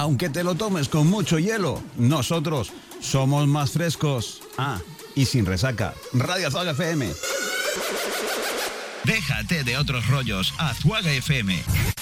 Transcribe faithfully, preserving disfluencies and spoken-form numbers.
aunque te lo tomes con mucho hielo, nosotros somos más frescos. Ah, y sin resaca. Radio Azuaga F M. Déjate de otros rollos, Azuaga F M.